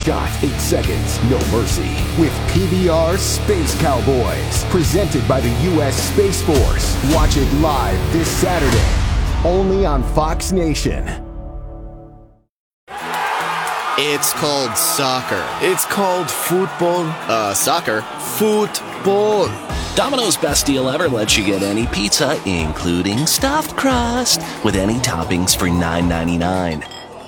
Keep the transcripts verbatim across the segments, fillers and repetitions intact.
shot, eight seconds, no mercy. With P B R Space Cowboys. Presented by the U S Space Force. Watch it live this Saturday. Only on Fox Nation. It's called soccer. It's called football. Uh, soccer. Football. Domino's Best Deal Ever lets you get any pizza, including stuffed crust, with any toppings for nine ninety-nine.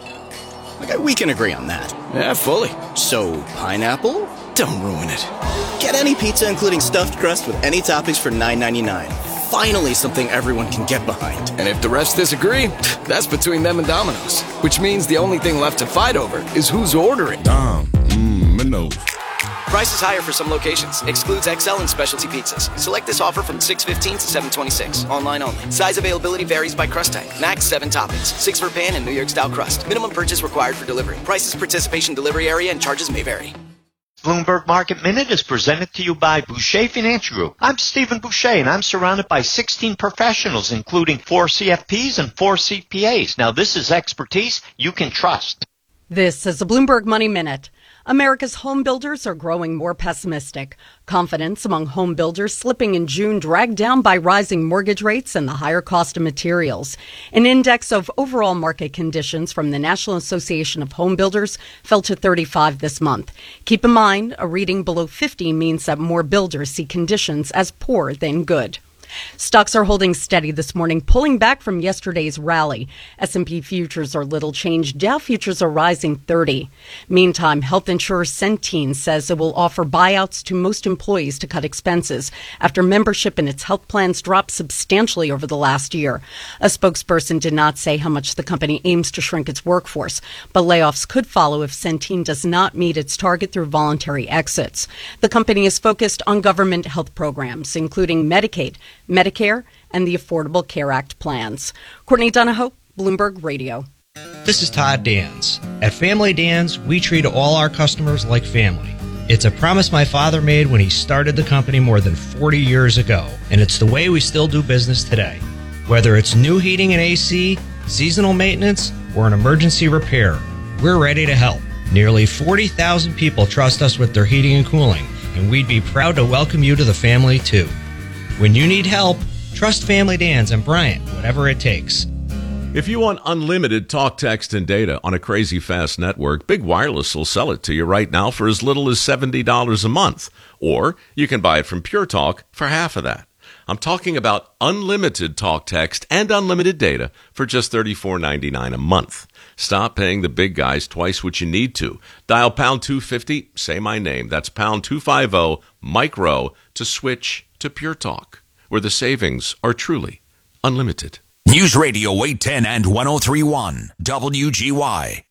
Okay, we can agree on that. Yeah, fully. So, pineapple? Don't ruin it. Get any pizza, including stuffed crust, with any toppings for nine ninety-nine. Finally, something everyone can get behind. And if the rest disagree, that's between them and Domino's. Which means the only thing left to fight over is who's ordering. Dom, mmm, Minos. Price is higher for some locations. Excludes X L and specialty pizzas. Select this offer from six fifteen to seven twenty-six. Online only. Size availability varies by crust type. Max seven toppings. Six for pan and New York style crust. Minimum purchase required for delivery. Prices, participation, delivery area, and charges may vary. Bloomberg Market Minute is presented to you by Boucher Financial Group. I'm Stephen Boucher, and I'm surrounded by sixteen professionals, including four C F Ps and four C P As. Now, this is expertise you can trust. This is the Bloomberg Money Minute. America's home builders are growing more pessimistic. Confidence among home builders slipping in June, dragged down by rising mortgage rates and the higher cost of materials. An index of overall market conditions from the National Association of Home Builders fell to thirty-five this month. Keep in mind, a reading below fifty means that more builders see conditions as poor than good. Stocks are holding steady this morning, pulling back from yesterday's rally. S and P futures are little changed. Dow futures are rising thirty. Meantime, health insurer Centene says it will offer buyouts to most employees to cut expenses after membership in its health plans dropped substantially over the last year. A spokesperson did not say how much the company aims to shrink its workforce, but layoffs could follow if Centene does not meet its target through voluntary exits. The company is focused on government health programs, including Medicaid, Medicare, and the Affordable Care Act plans. Courtney Donahoe, Bloomberg Radio. This is Todd Dans. At Family Dans, we treat all our customers like family. It's a promise my father made when he started the company more than forty years ago, and it's the way we still do business today. Whether it's new heating and A C, seasonal maintenance, or an emergency repair, we're ready to help. Nearly forty thousand people trust us with their heating and cooling, and we'd be proud to welcome you to the family, too. When you need help, trust Family Dans and Bryant, whatever it takes. If you want unlimited talk, text, and data on a crazy fast network, Big Wireless will sell it to you right now for as little as seventy dollars a month. Or you can buy it from Pure Talk for half of that. I'm talking about unlimited talk, text, and unlimited data for just thirty-four ninety-nine a month. Stop paying the big guys twice what you need to. Dial pound two fifty, say my name. That's pound two fifty, micro, to switch to Pure Talk, where the savings are truly unlimited. News Radio eight ten and ten thirty-one, W G Y.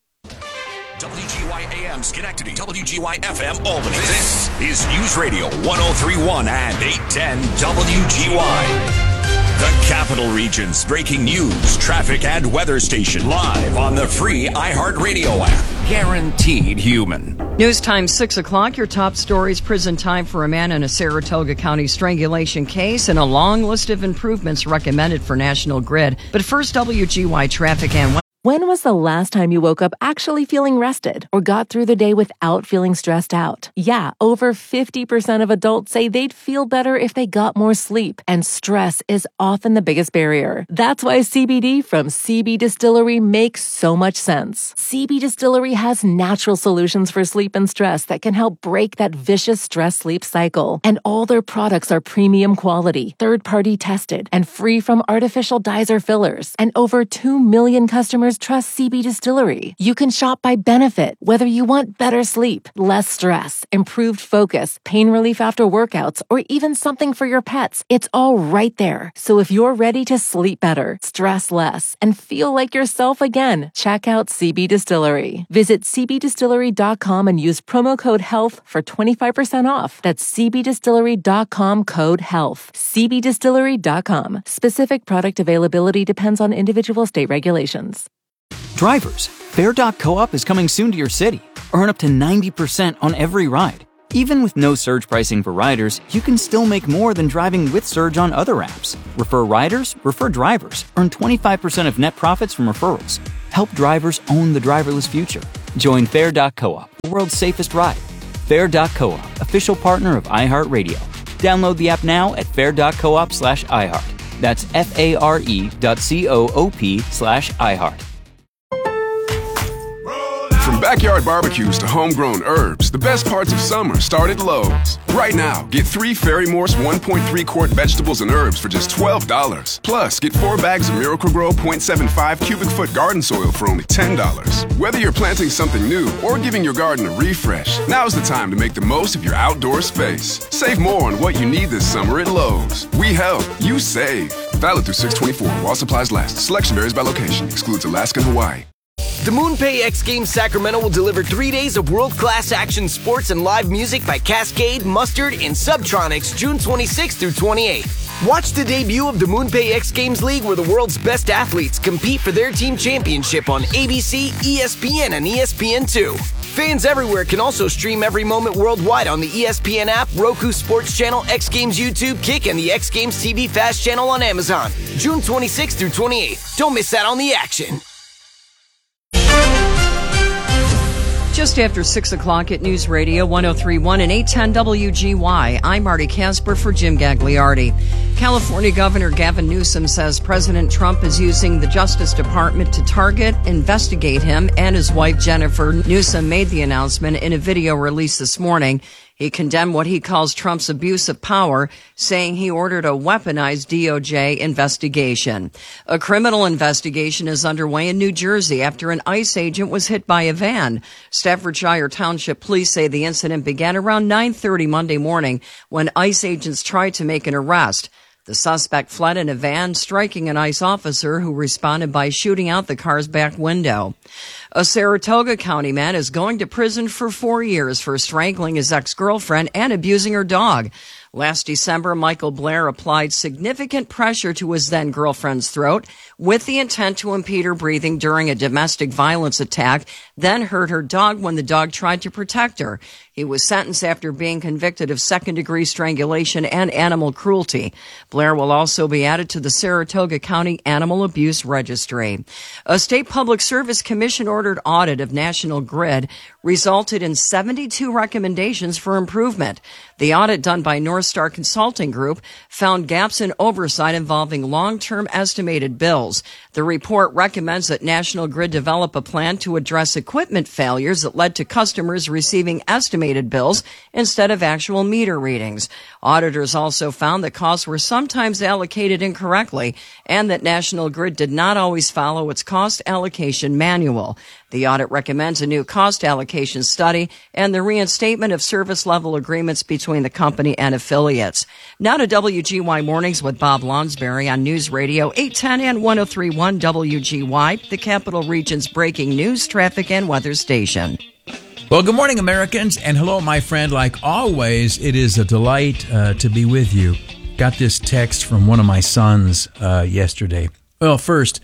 W G Y A M Schenectady, W G Y F M Albany. This is News Radio ten thirty-one and eight ten W G Y. The Capital Region's breaking news, traffic, and weather station live on the free iHeartRadio app. Guaranteed human. News time, six o'clock. Your top stories: prison time for a man in a Saratoga County strangulation case, and a long list of improvements recommended for National Grid. But first, W G Y traffic and weather. When was the last time you woke up actually feeling rested or got through the day without feeling stressed out? Yeah, over fifty percent of adults say they'd feel better if they got more sleep, and stress is often the biggest barrier. That's why C B D from C B Distillery makes so much sense. C B Distillery has natural solutions for sleep and stress that can help break that vicious stress-sleep cycle. And all their products are premium quality, third-party tested, and free from artificial dyes or fillers. And over two million customers trust C B Distillery. You can shop by benefit, whether you want better sleep, less stress, improved focus, pain relief after workouts, or even something for your pets. It's all right there. So if you're ready to sleep better, stress less, and feel like yourself again, check out C B Distillery. Visit c b distillery dot com and use promo code HEALTH for twenty-five percent off. That's c b distillery dot com code HEALTH. c b distillery dot com. Specific product availability depends on individual state regulations. Drivers, Fare dot coop is coming soon to your city. Earn up to ninety percent on every ride. Even with no surge pricing for riders, you can still make more than driving with Surge on other apps. Refer riders, refer drivers. Earn twenty-five percent of net profits from referrals. Help drivers own the driverless future. Join Fair dot coop, the world's safest ride. Fair dot coop, official partner of iHeartRadio. Download the app now at fair dot coop slash iHeart. That's F-A-R-E dot C-O-O-P slash iHeart. From backyard barbecues to homegrown herbs, the best parts of summer start at Lowe's. Right now, get three Fairy Morse one point three quart vegetables and herbs for just twelve dollars. Plus, get four bags of Miracle-Gro zero point seven five cubic foot garden soil for only ten dollars. Whether you're planting something new or giving your garden a refresh, now's the time to make the most of your outdoor space. Save more on what you need this summer at Lowe's. We help, you save. Valid through six twenty-four while supplies last. Selection varies by location. Excludes Alaska and Hawaii. The MoonPay X Games Sacramento will deliver three days of world-class action sports and live music by Cascade, Mustard, and Subtronics June twenty-sixth through twenty-eighth. Watch the debut of the MoonPay X Games League, where the world's best athletes compete for their team championship on A B C, E S P N, and E S P N two. Fans everywhere can also stream every moment worldwide on the E S P N app, Roku Sports Channel, X Games YouTube, Kick, and the X Games T V Fast channel on Amazon. June twenty-sixth through twenty-eighth. Don't miss out on the action. Just after six o'clock at News Radio one oh three point one and eight ten W G Y, I'm Marty Casper for Jim Gagliardi. California Governor Gavin Newsom says President Trump is using the Justice Department to target, investigate him, and his wife Jennifer. Newsom made the announcement in a video released this morning. He condemned what he calls Trump's abuse of power, saying he ordered a weaponized D O J investigation. A criminal investigation is underway in New Jersey after an ICE agent was hit by a van. Staffordshire Township Police say the incident began around nine thirty Monday morning when ICE agents tried to make an arrest. The suspect fled in a van, striking an ICE officer who responded by shooting out the car's back window. A Saratoga County man is going to prison for four years for strangling his ex-girlfriend and abusing her dog. Last December, Michael Blair applied significant pressure to his then-girlfriend's throat with the intent to impede her breathing during a domestic violence attack, then hurt her dog when the dog tried to protect her. He was sentenced after being convicted of second-degree strangulation and animal cruelty. Blair will also be added to the Saratoga County Animal Abuse Registry. A state public service commission-ordered audit of National Grid resulted in seventy-two recommendations for improvement. The audit done by North Star Consulting Group found gaps in oversight involving long-term estimated bills. The report recommends that National Grid develop a plan to address equipment failures that led to customers receiving estimated bills instead of actual meter readings. Auditors also found that costs were sometimes allocated incorrectly and that National Grid did not always follow its cost allocation manual. The audit recommends a new cost allocation study and the reinstatement of service level agreements between the company and affiliates. Now to W G Y Mornings with Bob Lonsberry on News Radio eight ten and one oh three point one W G Y, the Capital Region's breaking news, traffic, and weather station. Well, good morning, Americans, and hello, my friend. Like always, it is a delight uh, to be with you. Got this text from one of my sons uh, yesterday. Well, first,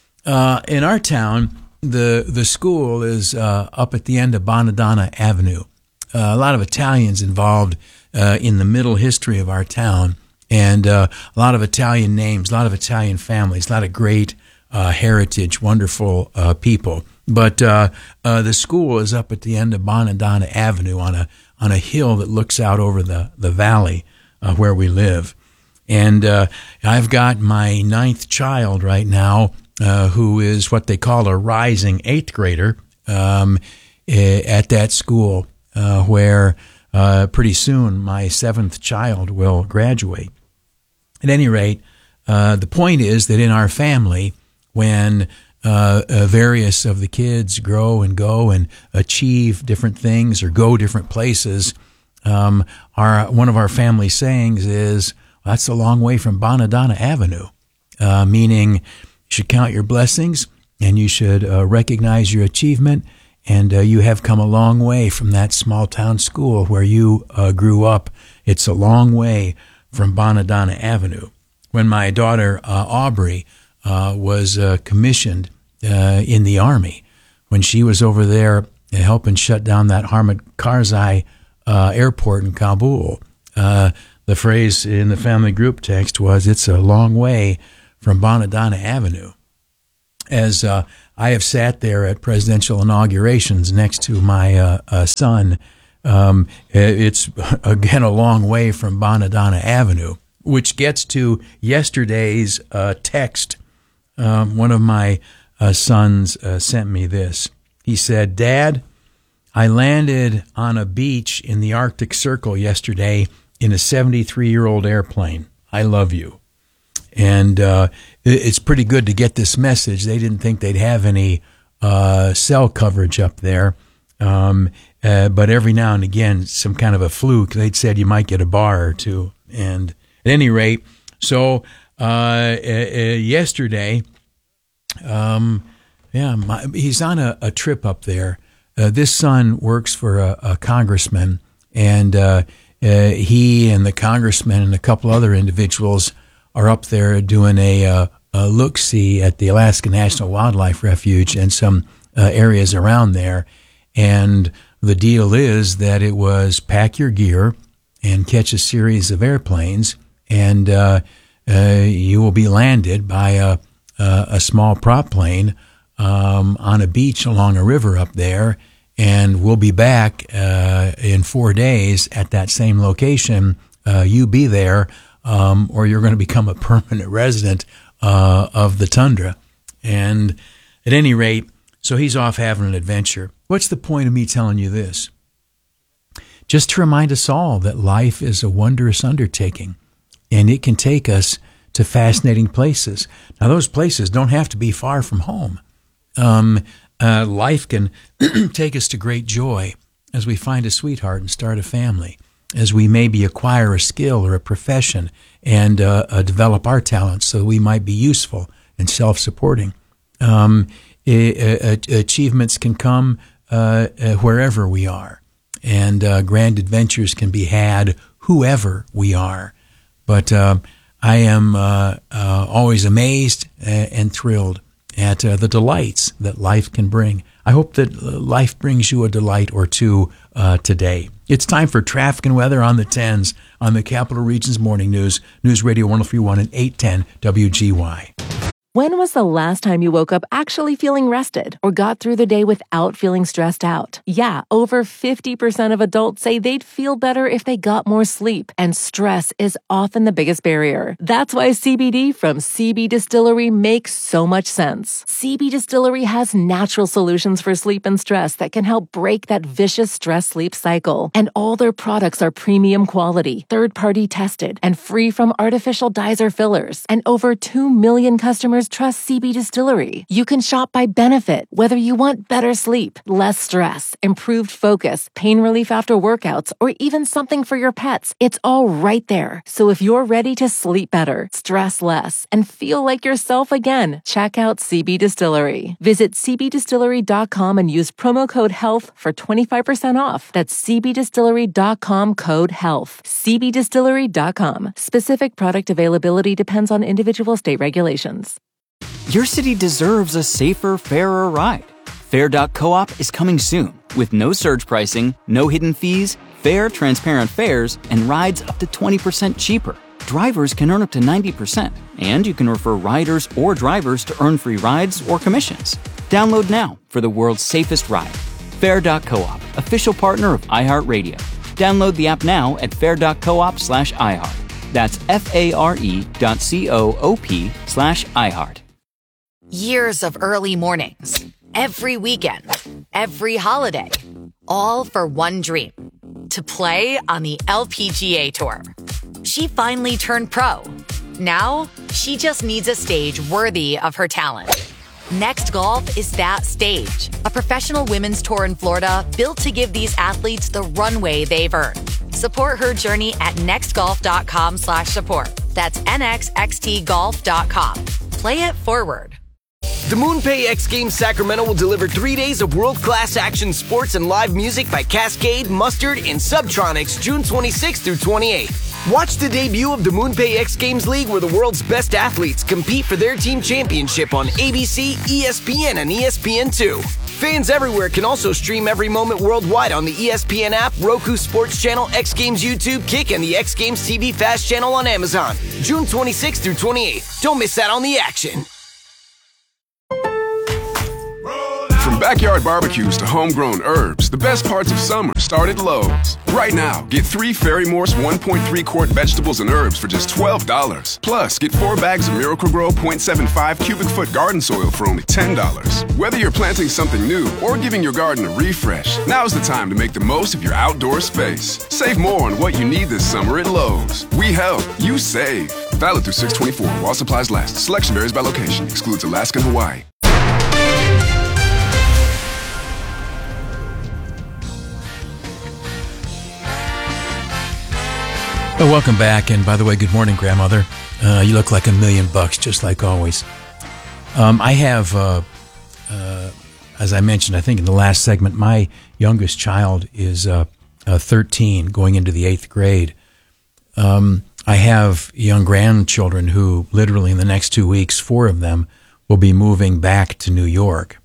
uh, in our town, the the school is uh, up at the end of Bonadonna Avenue. Uh, a lot of Italians involved uh, in the middle history of our town, and uh, a lot of Italian names, a lot of Italian families, a lot of great uh, heritage, wonderful uh, people. But uh, uh, the school is up at the end of Bonadonna Avenue on a on a hill that looks out over the the valley uh, where we live. And uh, I've got my ninth child right now, uh, who is what they call a rising eighth grader um, at that school, uh, where uh, pretty soon my seventh child will graduate. At any rate, uh, the point is that in our family, when Uh, uh, various of the kids grow and go and achieve different things or go different places, um, our one of our family sayings is, well, that's a long way from Bonadonna Avenue, uh, meaning you should count your blessings and you should uh, recognize your achievement, and uh, you have come a long way from that small town school where you uh, grew up. It's a long way from Bonadonna Avenue. When my daughter uh, Aubrey uh, was uh, commissioned Uh, in the Army, when she was over there helping shut down that Hamid Karzai uh, airport in Kabul, uh, the phrase in the family group text was, it's a long way from Bonadonna Avenue. As uh, I have sat there at presidential inaugurations next to my uh, uh, son. Um, it's, again, a long way from Bonadonna Avenue, which gets to yesterday's uh, text. Um, one of my uh, sons uh, sent me this. He said, Dad, I landed on a beach in the Arctic Circle yesterday in a seventy-three-year-old airplane. I love you. And uh, it's pretty good to get this message. They didn't think they'd have any uh, cell coverage up there. Um, uh, but every now and again, some kind of a fluke, they'd said you might get a bar or two. And at any rate, so uh, uh, yesterday, um, yeah, my, he's on a, a trip up there. Uh, this son works for a, a congressman, and uh, uh, he and the congressman and a couple other individuals are up there doing a, uh, a look-see at the Alaska National Wildlife Refuge and some uh, areas around there. And the deal is that it was pack your gear and catch a series of airplanes, and uh, uh, you will be landed by a, a, a small prop plane um, on a beach along a river up there, and we'll be back uh, in four days at that same location. Uh, you be there. Um, or you're going to become a permanent resident uh, of the tundra. And at any rate, so he's off having an adventure. What's the point of me telling you this? Just to remind us all that life is a wondrous undertaking, and it can take us to fascinating places. Now, those places don't have to be far from home. Um, uh, life can take us to great joy as we find a sweetheart and start a family, as we maybe acquire a skill or a profession and uh, uh, develop our talents so we might be useful and self-supporting. Um, uh, achievements can come uh, uh, wherever we are, and uh, grand adventures can be had whoever we are. But uh, I am uh, uh, always amazed and thrilled at uh, the delights that life can bring. I hope that life brings you a delight or two uh, today. It's time for traffic and weather on the tens on the Capital Region's Morning News, News Radio one oh three point one and eight ten W G Y. When was the last time you woke up actually feeling rested or got through the day without feeling stressed out? Yeah, over fifty percent of adults say they'd feel better if they got more sleep, and stress is often the biggest barrier. That's why C B D from C B Distillery makes so much sense. C B Distillery has natural solutions for sleep and stress that can help break that vicious stress-sleep cycle. And all their products are premium quality, third-party tested, and free from artificial dyes or fillers. And over two million customers trust C B Distillery. You can shop by benefit, whether you want better sleep, less stress, improved focus, pain relief after workouts, or even something for your pets. It's all right there. So if you're ready to sleep better, stress less, and feel like yourself again, check out C B Distillery. Visit c b distillery dot com and use promo code HEALTH for twenty-five percent off. That's c b distillery dot com code HEALTH. c b distillery dot com. Specific product availability depends on individual state regulations. Your city deserves a safer, fairer ride. Fair dot coop is coming soon with no surge pricing, no hidden fees, fair, transparent fares, and rides up to twenty percent cheaper. Drivers can earn up to ninety percent, and you can refer riders or drivers to earn free rides or commissions. Download now for the world's safest ride. Fair dot coop, official partner of iHeartRadio. Download the app now at fair dot coop slash iHeart. That's F-A-R-E dot C-O-O-P slash iHeart. Years of early mornings, every weekend, every holiday, all for one dream, to play on the L P G A Tour. She finally turned pro. Now, she just needs a stage worthy of her talent. Next Golf is that stage, a professional women's tour in Florida built to give these athletes the runway they've earned. Support her journey at next golf dot com slash support. That's N X X T golf dot com. Play it forward. The MoonPay X Games Sacramento will deliver three days of world-class action sports and live music by Cascade, Mustard, and Subtronics June twenty-sixth through twenty-eighth. Watch the debut of the MoonPay X Games League, where the world's best athletes compete for their team championship on A B C, E S P N, and E S P N two. Fans everywhere can also stream every moment worldwide on the E S P N app, Roku Sports Channel, X Games YouTube, Kick, and the X Games T V Fast channel on Amazon. June twenty-sixth through twenty-eighth. Don't miss out on the action. backyard barbecues to homegrown herbs, the best parts of summer start at Lowe's. Right now, get three Ferry Morse one point three quart vegetables and herbs for just twelve dollars. Plus, get four bags of Miracle-Gro point seven five cubic foot garden soil for only ten dollars. Whether you're planting something new or giving your garden a refresh, now's the time to make the most of your outdoor space. Save more on what you need this summer at Lowe's. We help, you save. Valid through six twenty-four while supplies last. Selection varies by location. Excludes Alaska and Hawaii. Oh, welcome back. And by the way, good morning, grandmother. Uh, you look like a million bucks, just like always. Um, I have, uh, uh, as I mentioned, I think in the last segment, my youngest child is uh, uh, thirteen, going into the eighth grade. Um, I have young grandchildren who literally in the next two weeks, four of them will be moving back to New York.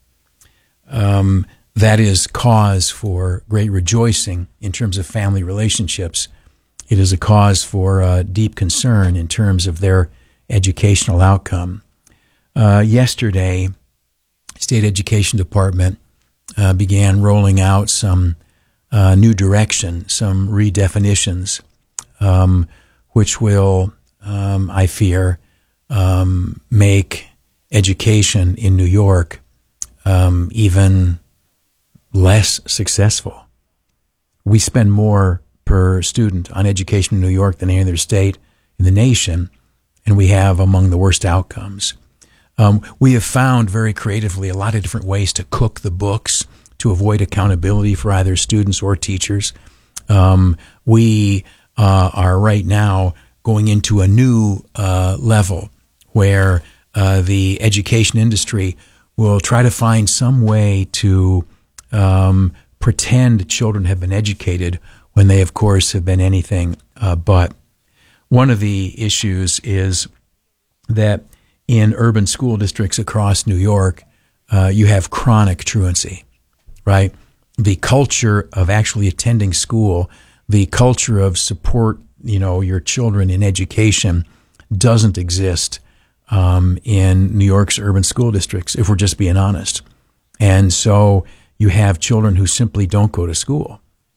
Um, that is cause for great rejoicing in terms of family relationships. It is a cause for uh, deep concern in terms of their educational outcome. Uh, yesterday, State Education Department uh, began rolling out some uh, new direction, some redefinitions, um, which will, um, I fear, um, make education in New York um, even less successful. We spend more per student on education in New York than any other state in the nation, and we have among the worst outcomes. Um, we have found very creatively a lot of different ways to cook the books to avoid accountability for either students or teachers. Um, we uh, are right now going into a new uh, level where uh, the education industry will try to find some way to um, pretend children have been educated when they, of course, have been anything uh, but. One of the issues is that in urban school districts across New York, uh, you have chronic truancy, right? The culture of actually attending school, the culture of support, you know, your children in education doesn't exist um, in New York's urban school districts, if we're just being honest. And so you have children who simply don't go to school.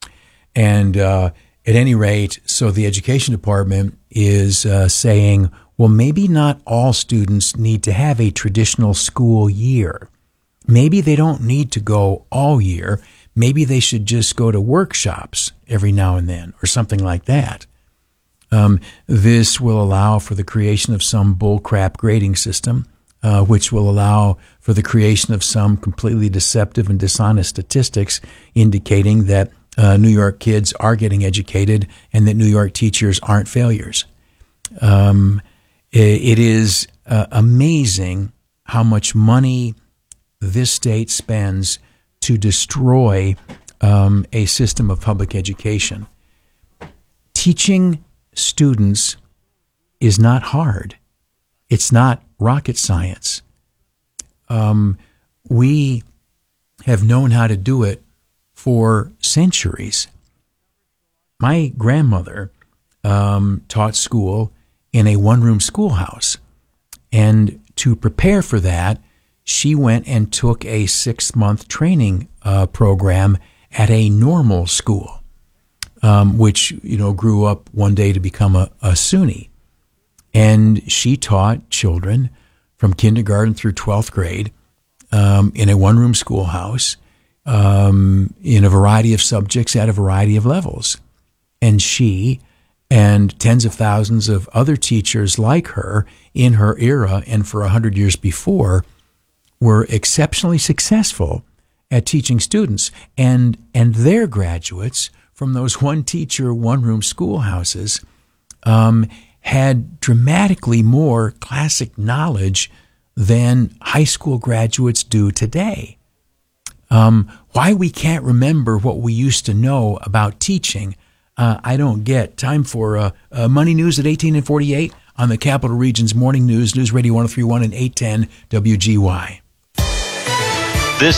And uh, at any rate, so the education department is uh, saying, well, maybe not all students need to have a traditional school year. Maybe they don't need to go all year. Maybe they should just go to workshops every now and then or something like that. Um, this will allow for the creation of some bullcrap grading system, uh, which will allow for the creation of some completely deceptive and dishonest statistics indicating that uh, New York kids are getting educated and that New York teachers aren't failures. Um, it, it is uh, amazing how much money this state spends to destroy um, a system of public education. Teaching students is not hard. It's not rocket science. Um, we have known how to do it for centuries. My grandmother um, taught school in a one-room schoolhouse. And to prepare for that, she went and took a six-month training uh, program at a normal school, um, which, you know, grew up one day to become a, a SUNY. And she taught children from kindergarten through twelfth grade um, in a one-room schoolhouse um, in a variety of subjects at a variety of levels. And she and tens of thousands of other teachers like her in her era and for a hundred years before were exceptionally successful at teaching students. And, and their graduates from those one-teacher, one-room schoolhouses um, had dramatically more classic knowledge than high school graduates do today. Um, why we can't remember what we used to know about teaching, uh, I don't get. Time for uh, uh, Money News at eighteen and forty-eight on the Capital Region's Morning News, News Radio one oh three point one and eight ten W G Y. This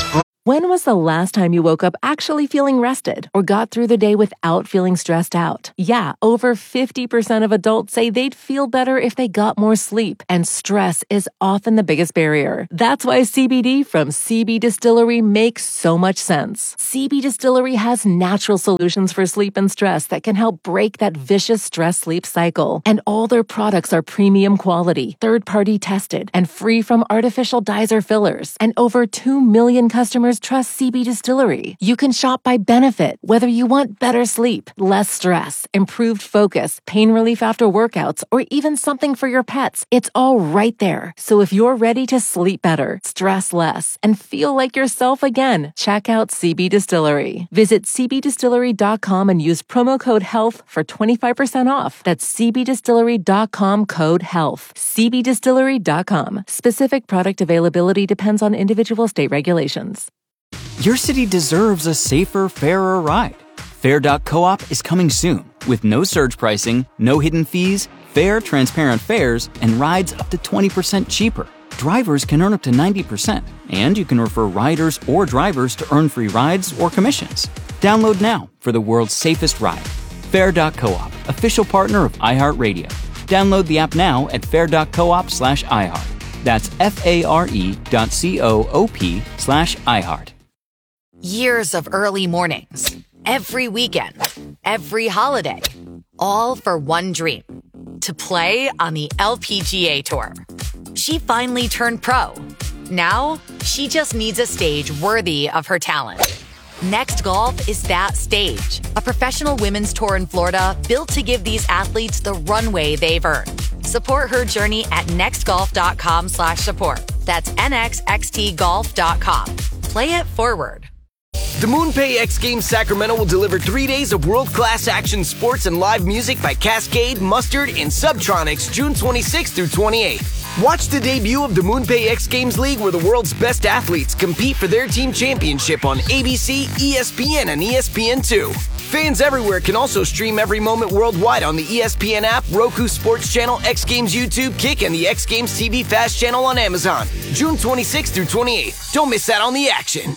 When was the last time you woke up actually feeling rested or got through the day without feeling stressed out? Yeah, over fifty percent of adults say they'd feel better if they got more sleep, and stress is often the biggest barrier. That's why C B D from C B Distillery makes so much sense. C B Distillery has natural solutions for sleep and stress that can help break that vicious stress-sleep cycle. And all their products are premium quality, third-party tested, and free from artificial dyes or fillers. And over two million customers trust C B Distillery. You can shop by benefit, whether you want better sleep, less stress, improved focus, pain relief after workouts, or even something for your pets. It's all right there. So if you're ready to sleep better, stress less, and feel like yourself again, check out C B Distillery. Visit c b distillery dot com and use promo code HEALTH for twenty-five percent off. That's c b distillery dot com code HEALTH. c b distillery dot com. Specific product availability depends on individual state regulations. Your city deserves a safer, fairer ride. Fair dot coop is coming soon with no surge pricing, no hidden fees, fair, transparent fares, and rides up to twenty percent cheaper. Drivers can earn up to ninety percent, and you can refer riders or drivers to earn free rides or commissions. Download now for the world's safest ride. Fair dot coop, official partner of iHeartRadio. Download the app now at fair dot coop slash iHeart. That's F-A-R-E dot C-O-O-P slash iHeart. Years of early mornings, every weekend, every holiday, all for one dream, to play on the L P G A Tour. She finally turned pro. Now, she just needs a stage worthy of her talent. Next Golf is that stage, a professional women's tour in Florida built to give these athletes the runway they've earned. Support her journey at next golf dot com slash support. That's N X X T golf dot com. Play it forward. The MoonPay X Games Sacramento will deliver three days of world-class action sports and live music by Cascade, Mustard, and Subtronics June twenty-sixth through twenty-eighth. Watch the debut of the MoonPay X Games League, where the world's best athletes compete for their team championship on A B C, E S P N, and E S P N two. Fans everywhere can also stream every moment worldwide on the E S P N app, Roku Sports Channel, X Games YouTube, Kick, and the X Games T V Fast channel on Amazon. June twenty-sixth through twenty-eighth. Don't miss out on the action.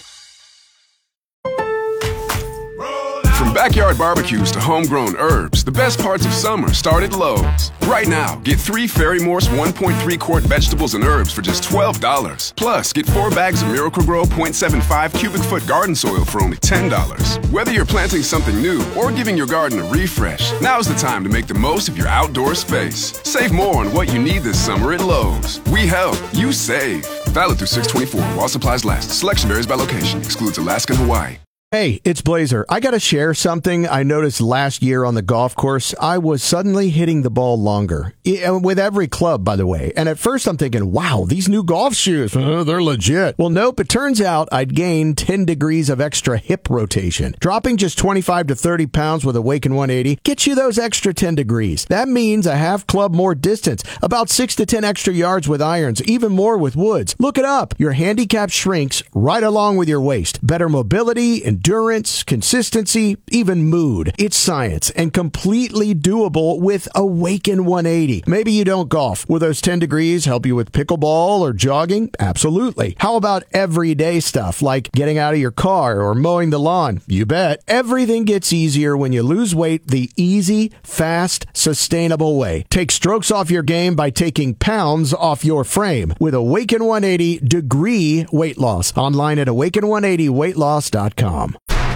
From backyard barbecues to homegrown herbs, the best parts of summer start at Lowe's. Right now, get three Ferry Morse one point three quart vegetables and herbs for just twelve dollars. Plus, get four bags of Miracle-Gro point seven five cubic foot garden soil for only ten dollars. Whether you're planting something new or giving your garden a refresh, now's the time to make the most of your outdoor space. Save more on what you need this summer at Lowe's. We help, you save. Valid through six twenty-four while supplies last. Selection varies by location. Excludes Alaska and Hawaii. Hey, it's Blazer. I got to share something I noticed last year on the golf course. I was suddenly hitting the ball longer, with every club, by the way. And at first I'm thinking, wow, these new golf shoes, uh, they're legit. Well, nope, it turns out I'd gained ten degrees of extra hip rotation. Dropping just twenty-five to thirty pounds with Awaken one eighty gets you those extra ten degrees. That means a half club more distance, about six to ten extra yards with irons, even more with woods. Look it up. Your handicap shrinks right along with your waist. Better mobility and endurance, consistency, even mood. It's science and completely doable with Awaken one eighty. Maybe you don't golf. Will those ten degrees help you with pickleball or jogging? Absolutely. How about everyday stuff like getting out of your car or mowing the lawn? You bet. Everything gets easier when you lose weight the easy, fast, sustainable way. Take strokes off your game by taking pounds off your frame with Awaken one eighty Degree Weight Loss. Online at awaken one eighty weight loss dot com.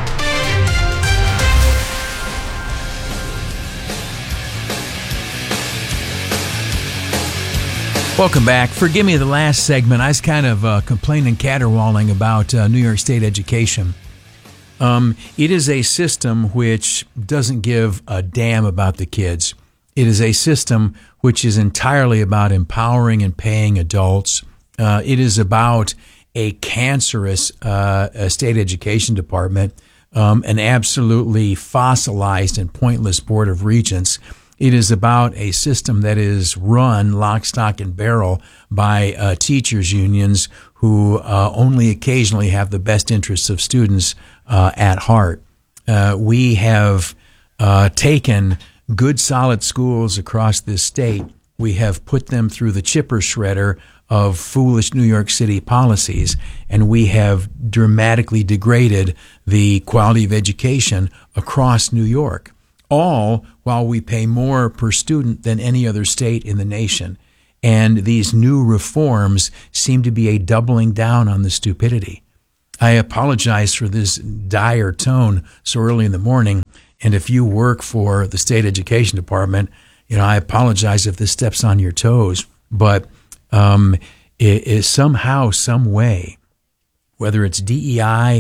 Welcome back. Forgive me the last segment. I was kind of uh, complaining, caterwauling about uh, New York State education. Um, it is a system which doesn't give a damn about the kids. It is a system which is entirely about empowering and paying adults. Uh, it is about a cancerous uh, a state education department, um, an absolutely fossilized and pointless board of regents. It is about a system that is run lock, stock, and barrel by uh, teachers' unions who uh, only occasionally have the best interests of students uh, at heart. Uh, we have uh, taken good, solid schools across this state. We have put them through the chipper shredder of foolish New York City policies, and we have dramatically degraded the quality of education across New York, all while we pay more per student than any other state in the nation. And these new reforms seem to be a doubling down on the stupidity. I apologize for this dire tone so early in the morning. And if you work for the state education department, you know, I apologize if this steps on your toes. But um, it is somehow, some way, whether it's D E I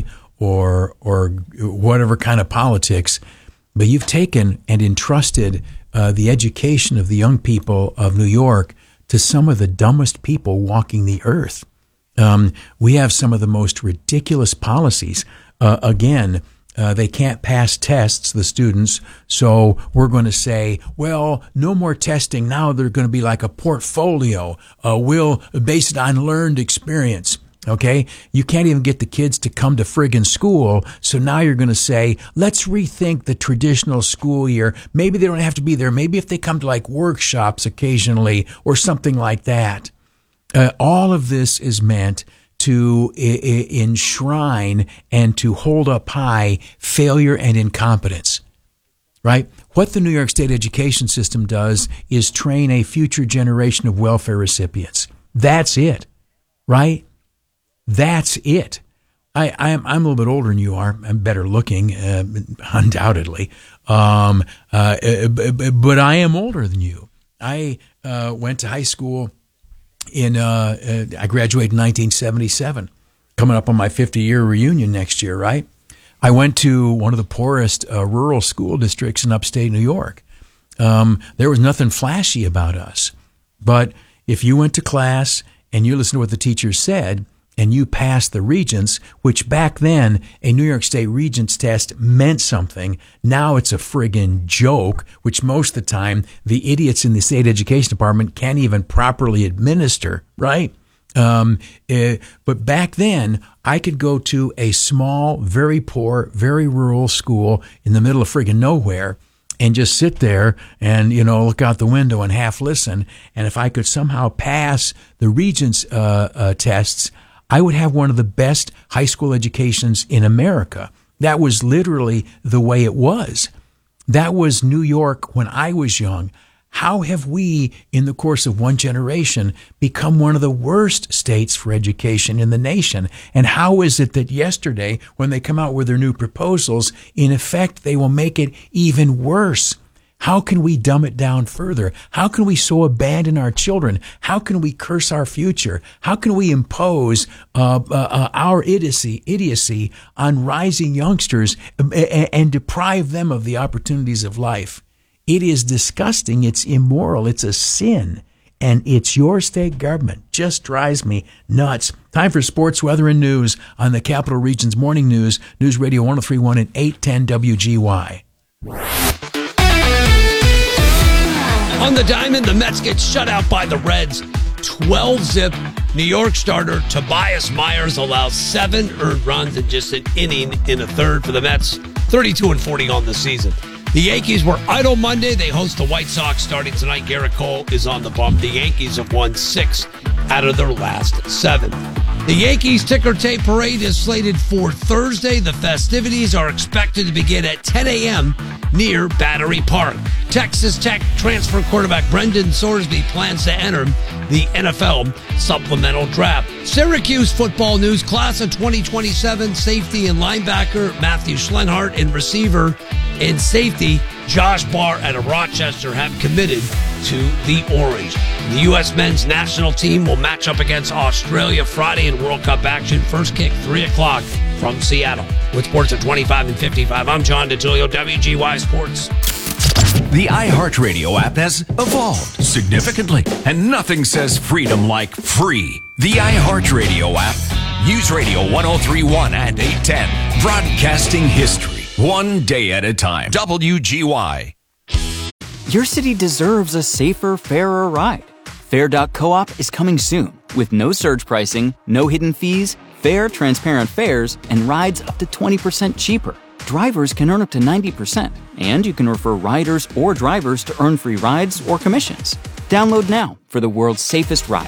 or or whatever kind of politics, but you've taken and entrusted uh, the education of the young people of New York to some of the dumbest people walking the earth. Um, we have some of the most ridiculous policies. Uh, again, uh, they can't pass tests, the students, so we're going to say, well, no more testing. Now they're going to be like a portfolio. Uh, we'll base it on learned experience. Okay? You can't even get the kids to come to friggin' school, so now you're going to say, let's rethink the traditional school year. Maybe they don't have to be there. Maybe if they come to like workshops occasionally or something like that. Uh, all of this is meant to I- I- enshrine and to hold up high failure and incompetence, right? What the New York State education system does is train a future generation of welfare recipients. That's it, right? That's it. I, I'm, I'm a little bit older than you are. I'm better looking, uh, undoubtedly. Um, uh, but I am older than you. I uh, went to high school in, uh, uh, I graduated in nineteen seventy-seven, coming up on my fifty-year reunion next year, right? I went to one of the poorest uh, rural school districts in upstate New York. Um, there was nothing flashy about us. But if you went to class and you listened to what the teacher said, and you passed the Regents, which back then, a New York State Regents test meant something. Now it's a friggin' joke, which most of the time, the idiots in the state education department can't even properly administer, right? Um, uh, but back then, I could go to a small, very poor, very rural school in the middle of friggin' nowhere and just sit there and, you know, look out the window and half listen. And if I could somehow pass the Regents uh, uh, tests, I would have one of the best high school educations in America. That was literally the way it was. That was New York when I was young. How have we, in the course of one generation, become one of the worst states for education in the nation? And how is it that yesterday, when they come out with their new proposals, in effect, they will make it even worse? How can we dumb it down further? How can we so abandon our children? How can we curse our future? How can we impose uh, uh, our idiocy, idiocy on rising youngsters and, and deprive them of the opportunities of life? It is disgusting. It's immoral. It's a sin. And it's your state government. Just drives me nuts. Time for sports, weather, and news on the Capital Region's Morning News, News Radio one oh three point one and eight ten W G Y. On the diamond, the Mets get shut out by the Reds. twelve zip. New York starter Tobias Myers allows seven earned runs in just an inning in a third for the Mets. thirty-two and forty on the season. The Yankees were idle Monday. They host the White Sox starting tonight. Garrett Cole is on the bump. The Yankees have won six out of their last seven. The Yankees ticker tape parade is slated for Thursday. The festivities are expected to begin at ten a.m. near Battery Park. Texas Tech transfer quarterback Brendan Sorsby plans to enter the N F L supplemental draft. Syracuse football news, class of twenty twenty-seven, safety and linebacker Matthew Schlenhart and receiver and safety Josh Barr out of Rochester have committed to the Orange. The U S men's national team will match up against Australia Friday in World Cup action. First kick, three o'clock from Seattle. With sports at twenty-five and fifty-five, I'm John DeTilio, W G Y Sports. The iHeartRadio app has evolved significantly, and nothing says freedom like free. The iHeartRadio app. News Radio one oh three point one and eight ten. Broadcasting history, one day at a time. W G Y. Your city deserves a safer, fairer ride. Fair dot coop is coming soon with no surge pricing, no hidden fees, fair, transparent fares, and rides up to twenty percent cheaper. Drivers can earn up to ninety percent, and you can refer riders or drivers to earn free rides or commissions. Download now for the world's safest ride.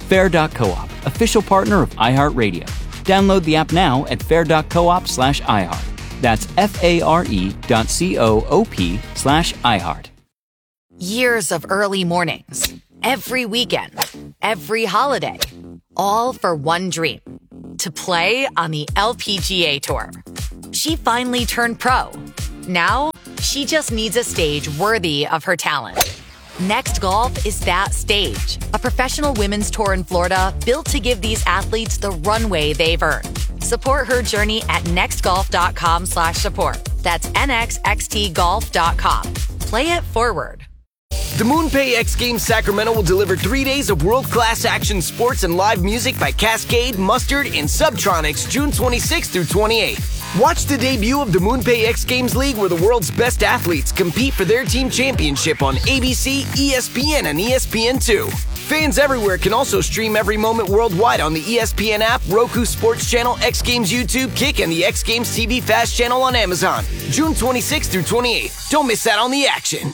Fair dot coop, official partner of iHeartRadio. Download the app now at fair dot coop slash iHeart. That's F-A-R-E dot C-O-O-P slash iHeart. Years of early mornings, every weekend, every holiday, all for one dream, to play on the L P G A Tour. She finally turned pro. Now, she just needs a stage worthy of her talent. Next Golf is that stage, a professional women's tour in Florida built to give these athletes the runway they've earned. Support her journey at nextgolf.com slash support. That's N X X T golf dot com. Play it forward. The MoonPay X Games Sacramento will deliver three days of world-class action sports and live music by Cascade, Mustard, and Subtronics June twenty-sixth through twenty-eighth. Watch the debut of the MoonPay X Games League, where the world's best athletes compete for their team championship on A B C, E S P N, and E S P N two. Fans everywhere can also stream every moment worldwide on the E S P N app, Roku Sports Channel, X Games YouTube, Kick, and the X Games T V Fast channel on Amazon. June twenty-sixth through twenty-eighth. Don't miss out on the action.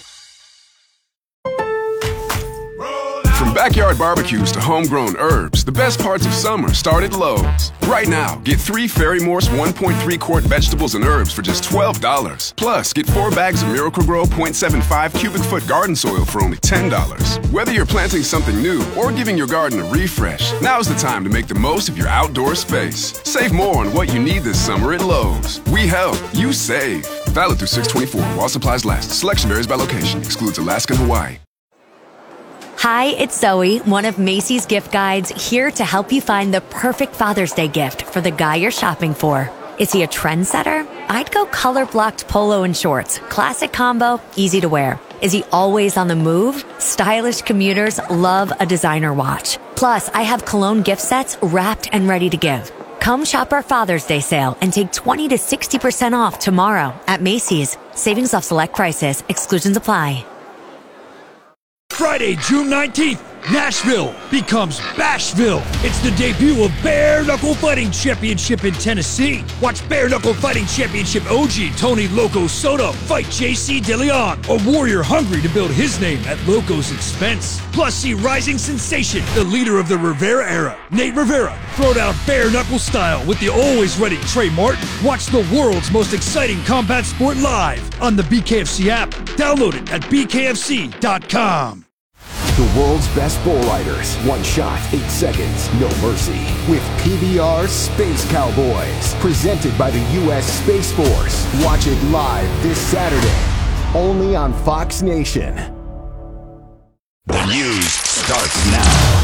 From backyard barbecues to homegrown herbs, the best parts of summer start at Lowe's. Right now, get three Ferry Morse one point three quart vegetables and herbs for just twelve dollars. Plus, get four bags of Miracle-Gro point seven five cubic foot garden soil for only ten dollars. Whether you're planting something new or giving your garden a refresh, now's the time to make the most of your outdoor space. Save more on what you need this summer at Lowe's. We help, you save. Valid through six twenty-four while supplies last. Selection varies by location. Excludes Alaska and Hawaii. Hi, it's Zoe, one of Macy's gift guides, here to help you find the perfect Father's Day gift for the guy you're shopping for. Is he a trendsetter? I'd go color-blocked polo and shorts. Classic combo, easy to wear. Is he always on the move? Stylish commuters love a designer watch. Plus, I have cologne gift sets wrapped and ready to give. Come shop our Father's Day sale and take twenty to sixty percent off tomorrow at Macy's. Savings off select prices. Exclusions apply. Friday, June nineteenth, Nashville becomes Bashville. It's the debut of Bare Knuckle Fighting Championship in Tennessee. Watch Bare Knuckle Fighting Championship O G Tony Loco Soto fight J C DeLeon, a warrior hungry to build his name at Loco's expense. Plus, see rising sensation, the leader of the Rivera era, Nate Rivera, throw down bare knuckle style with the always ready Trey Martin. Watch the world's most exciting combat sport live on the B K F C app. Download it at B K F C dot com. The world's best bull riders. One shot, eight seconds, no mercy. With P B R Space Cowboys. Presented by the U S Space Force. Watch it live this Saturday. Only on Fox Nation. The news starts now.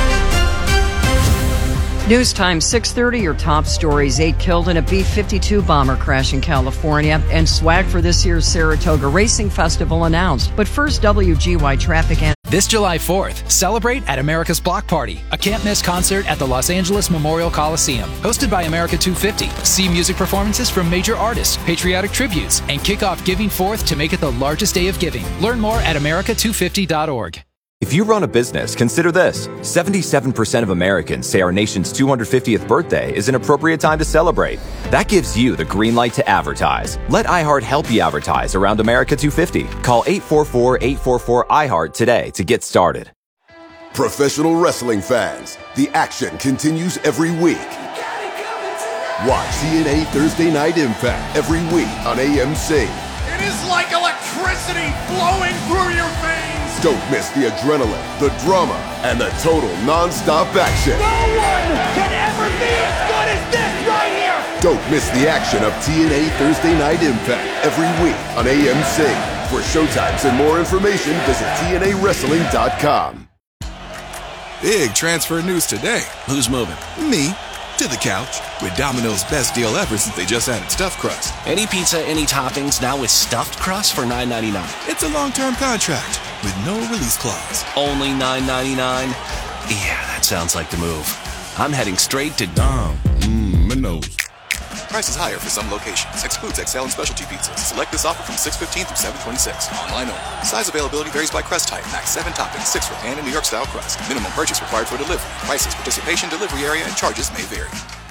News time, six thirty, your top stories. Eight killed in a B fifty-two bomber crash in California, and swag for this year's Saratoga Racing Festival announced. But first, W G Y traffic and... This July fourth, celebrate at America's Block Party, a can't-miss concert at the Los Angeles Memorial Coliseum. Hosted by America two fifty. See music performances from major artists, patriotic tributes, and kick off Giving Fourth to make it the largest day of giving. Learn more at America two fifty dot org. If you run a business, consider this. seventy-seven percent of Americans say our nation's two hundred fiftieth birthday is an appropriate time to celebrate. That gives you the green light to advertise. Let iHeart help you advertise around America two fifty. Call eight four four, eight four four, I heart today to get started. Professional wrestling fans, the action continues every week. Watch T N A Thursday Night Impact every week on A M C. It is like electricity flowing through your veins. Don't miss the adrenaline, the drama, and the total non-stop action. No one can ever be as good as this right here. Don't miss the action of T N A Thursday Night Impact every week on A M C. For showtimes and more information, visit T N A wrestling dot com. Big transfer news today. Who's moving? Me. To the couch with Domino's best deal ever since they just added stuffed crust. Any pizza, any toppings, now with stuffed crust for nine ninety-nine. It's a long-term contract with no release clause. Only nine ninety-nine? Yeah, that sounds like the move. I'm heading straight to Dom. Mmm, my nose. Prices higher for some locations. Excludes X L and specialty pizzas. Select this offer from six fifteen through seven twenty-six. Online only. Size availability varies by crust type. Max seven toppings, six for pan and New York style crust. Minimum purchase required for delivery. Prices, participation, delivery area, and charges may vary.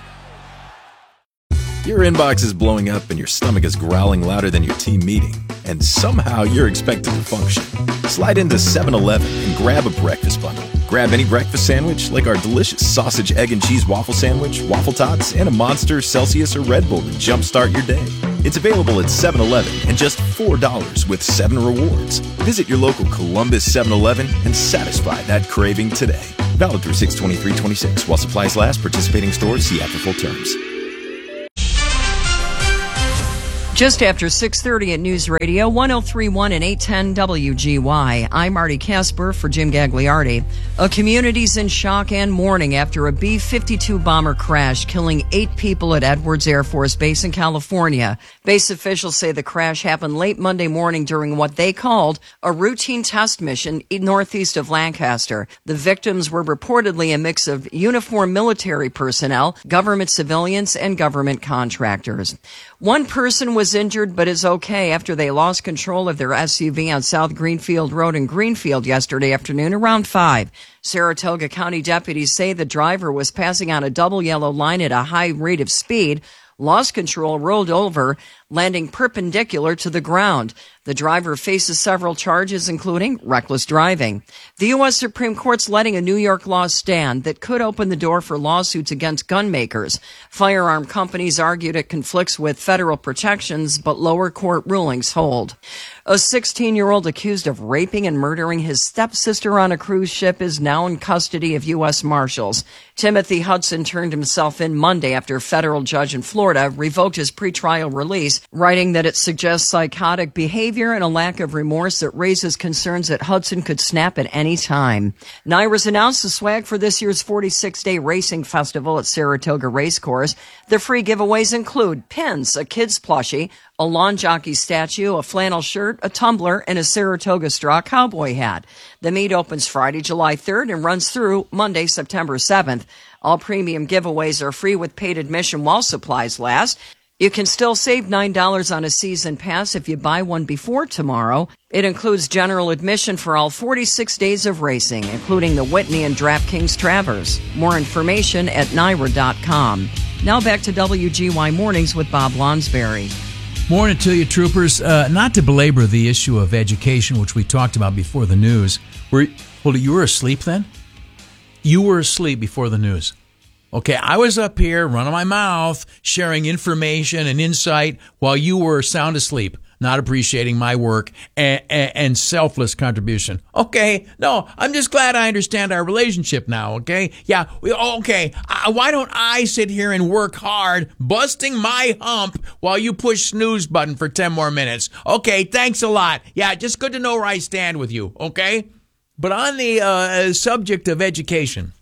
Your inbox is blowing up and your stomach is growling louder than your team meeting. And somehow you're expected to function. Slide into seven eleven and grab a breakfast bundle. Grab any breakfast sandwich like our delicious sausage, egg, and cheese waffle sandwich, Waffle Tots, and a Monster, Celsius, or Red Bull to jumpstart your day. It's available at seven eleven and just four dollars with seven rewards. Visit your local Columbus seven eleven and satisfy that craving today. Valid through six twenty-three twenty-six while supplies last. Participating stores, see app for full terms. Just after six thirty at News Radio, one oh three point one and eight ten W G Y. I'm Marty Casper for Jim Gagliardi. A community's in shock and mourning after a B fifty-two bomber crashed, killing eight people at Edwards Air Force Base in California. Base officials say the crash happened late Monday morning during what they called a routine test mission northeast of Lancaster. The victims were reportedly a mix of uniformed military personnel, government civilians, and government contractors. One person was injured but is okay after they lost control of their S U V on South Greenfield Road in Greenfield yesterday afternoon around five. Saratoga County deputies say the driver was passing on a double yellow line at a high rate of speed, lost control, rolled over, landing perpendicular to the ground. The driver faces several charges, including reckless driving. The U S Supreme Court's letting a New York law stand that could open the door for lawsuits against gun makers. Firearm companies argued it conflicts with federal protections, but lower court rulings hold. A sixteen-year-old accused of raping and murdering his stepsister on a cruise ship is now in custody of U S Marshals. Timothy Hudson turned himself in Monday after a federal judge in Florida revoked his pretrial release, writing that it suggests psychotic behavior and a lack of remorse that raises concerns that Hudson could snap at any time. NYRA's announced the swag for this year's forty-six day racing festival at Saratoga Racecourse. The free giveaways include pins, a kid's plushie, a lawn jockey statue, a flannel shirt, a tumbler, and a Saratoga straw cowboy hat. The meet opens Friday, July third and runs through Monday, September seventh. All premium giveaways are free with paid admission while supplies last. You can still save nine dollars on a season pass if you buy one before tomorrow. It includes general admission for all forty-six days of racing, including the Whitney and DraftKings Travers. More information at N Y R A dot com. Now back to W G Y Mornings with Bob Lonsberry. Morning to you, troopers. Uh, not to belabor the issue of education, which we talked about before the news. Were, well, you were asleep then? You were asleep before the news. Okay, I was up here running my mouth, sharing information and insight while you were sound asleep, not appreciating my work and, and, and selfless contribution. Okay, no, I'm just glad I understand our relationship now, okay? Yeah, we, okay, I, why don't I sit here and work hard, busting my hump while you push snooze button for ten more minutes? Okay, thanks a lot. Yeah, just good to know where I stand with you, okay? But on the uh, subject of education,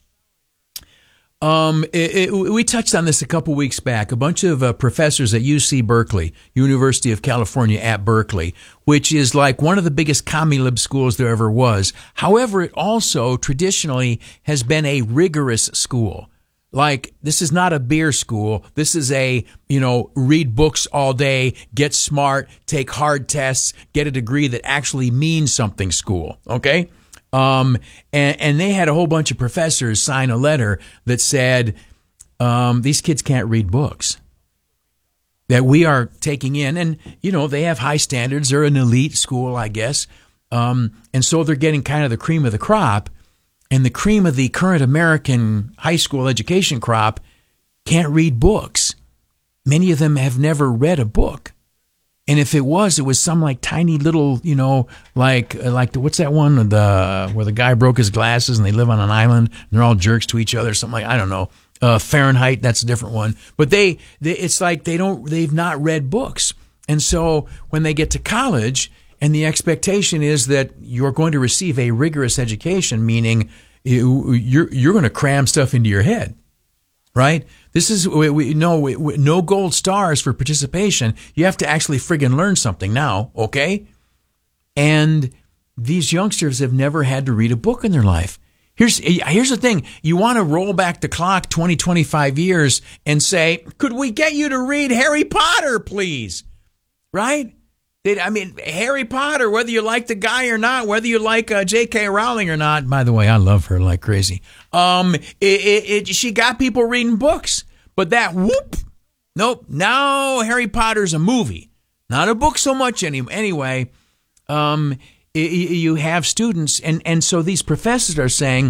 Um, it, it, we touched on this a couple weeks back. A bunch of uh, professors at U C Berkeley, University of California at Berkeley, which is like one of the biggest commie lib schools there ever was. However, it also traditionally has been a rigorous school. Like, this is not a beer school. This is a, you know, read books all day, get smart, take hard tests, get a degree that actually means something school. Okay? Um, and, and they had a whole bunch of professors sign a letter that said, um, these kids can't read books that we are taking in. And, you know, they have high standards. They're an elite school, I guess. Um, and so they're getting kind of the cream of the crop, and the cream of the current American high school education crop can't read books. Many of them have never read a book. And if it was, it was some like tiny little, you know, like like the, what's that one the where the guy broke his glasses and they live on an island and they're all jerks to each other, something like, I don't know, uh, Fahrenheit. That's a different one. But they, they, it's like they don't, they've not read books, and so when they get to college, and the expectation is that you're going to receive a rigorous education, meaning you, you're you're going to cram stuff into your head, right? This is, we, we no, we, we, no gold stars for participation. You have to actually friggin' learn something now, okay? And these youngsters have never had to read a book in their life. Here's, here's the thing. You want to roll back the clock twenty, twenty-five years and say, could we get you to read Harry Potter, please? Right? I mean, Harry Potter, whether you like the guy or not, whether you like uh, J K Rowling or not. By the way, I love her like crazy. Um, it, it, it, she got people reading books, but that whoop, nope. Now Harry Potter's a movie, not a book so much any, anyway. Um, it, you have students, and and so these professors are saying,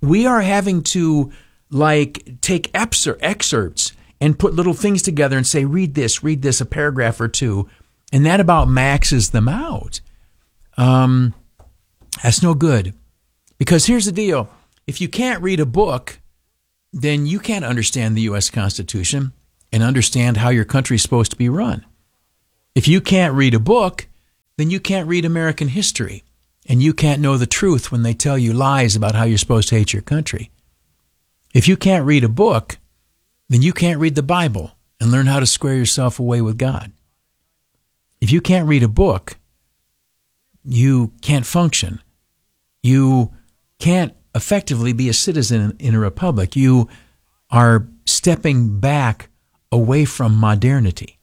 we are having to like take excer- excerpts and put little things together and say, read this, read this, a paragraph or two, and that about maxes them out. Um, that's no good. Because here's the deal. If you can't read a book, then you can't understand the U S Constitution and understand how your country is supposed to be run. If you can't read a book, then you can't read American history, and you can't know the truth when they tell you lies about how you're supposed to hate your country. If you can't read a book, then you can't read the Bible and learn how to square yourself away with God. If you can't read a book, you can't function. You can't effectively be a citizen in a republic. You are stepping back away from modernity.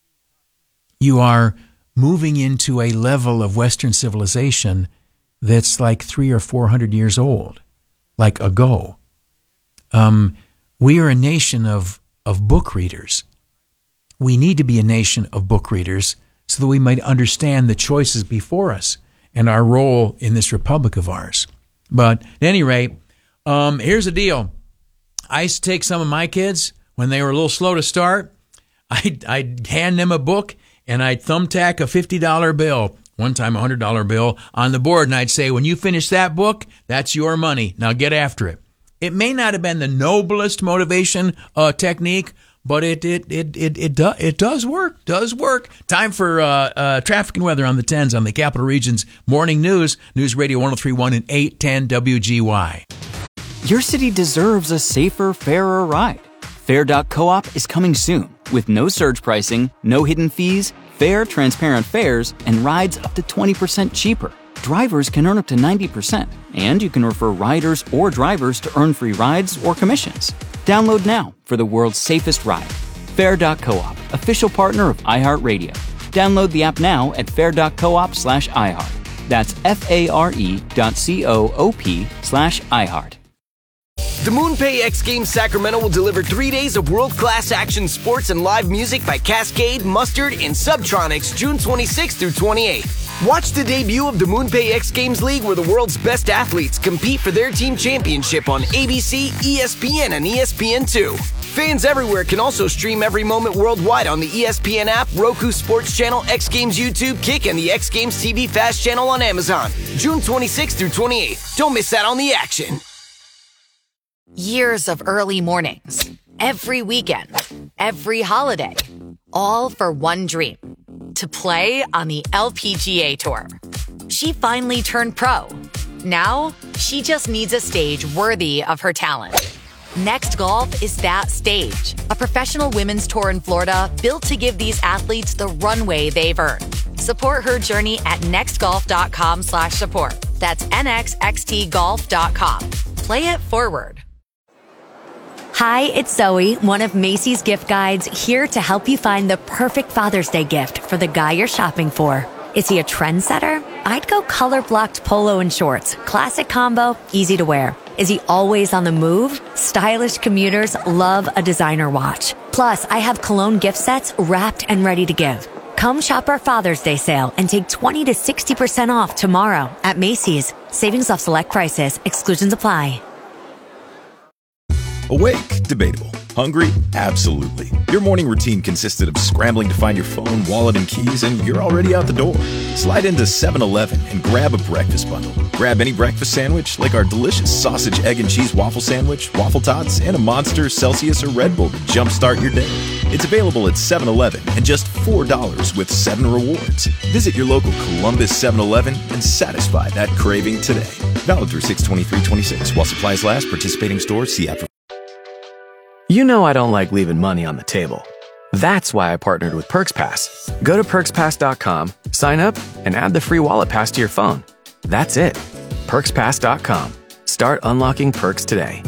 You are moving into a level of Western civilization that's like three or four hundred years old, like ago. Um, we are a nation of, of book readers. We need to be a nation of book readers so that we might understand the choices before us and our role in this republic of ours. But at any rate, um, here's the deal. I used to take some of my kids when they were a little slow to start. I'd, I'd hand them a book and I'd thumbtack a fifty dollar bill, one time a one hundred dollar bill, on the board, and I'd say, when you finish that book, that's your money. Now get after it. It may not have been the noblest motivation uh, technique, but it it it it it, do, it does work. Does work. Time for uh, uh, traffic and weather on the tens on the Capital Region's Morning News, News Radio one oh three point one and eight ten W G Y. Your city deserves a safer, fairer ride. Fair dot coop is coming soon with no surge pricing, no hidden fees, fair, transparent fares, and rides up to twenty percent cheaper. Drivers can earn up to ninety percent, and you can refer riders or drivers to earn free rides or commissions. Download now for the world's safest ride. Fair dot coop, official partner of iHeartRadio. Download the app now at fair dot coop slash iHeart. That's F-A-R-E dot C-O-O-P slash iHeart. The MoonPay X Games Sacramento will deliver three days of world-class action sports and live music by Cascade, Mustard, and Subtronics June twenty-sixth through twenty-eighth. Watch the debut of the MoonPay X Games League, where the world's best athletes compete for their team championship on A B C, E S P N, and E S P N two. Fans everywhere can also stream every moment worldwide on the E S P N app, Roku Sports Channel, X Games YouTube, Kick, and the X Games T V Fast Channel on Amazon. June twenty-sixth through twenty-eighth. Don't miss out on the action. Years of early mornings, every weekend, every holiday, all for one dream, to play on the L P G A Tour. She finally turned pro. Now, she just needs a stage worthy of her talent. Next Golf is that stage, a professional women's tour in Florida built to give these athletes the runway they've earned. Support her journey at nextgolf.com slash support. That's N X X T golf dot com. Play it forward. Hi, it's Zoe, one of Macy's gift guides, here to help you find the perfect Father's Day gift for the guy you're shopping for. Is he a trendsetter? I'd go color-blocked polo and shorts. Classic combo, easy to wear. Is he always on the move? Stylish commuters love a designer watch. Plus, I have cologne gift sets wrapped and ready to give. Come shop our Father's Day sale and take twenty to sixty percent off tomorrow at Macy's. Savings off select prices. Exclusions apply. Awake? Debatable. Hungry? Absolutely. Your morning routine consisted of scrambling to find your phone, wallet, and keys, and you're already out the door. Slide into seven eleven and grab a breakfast bundle. Grab any breakfast sandwich, like our delicious sausage, egg, and cheese waffle sandwich, waffle tots, and a Monster, Celsius, or Red Bull to jumpstart your day. It's available at seven eleven and just four dollars with seven rewards. Visit your local Columbus seven eleven and satisfy that craving today. Valid through six twenty-three twenty-six. While supplies last, participating stores, see app for. You know I don't like leaving money on the table. That's why I partnered with PerksPass. Go to perks pass dot com, sign up, and add the free wallet pass to your phone. That's it. perks pass dot com. Start unlocking perks today.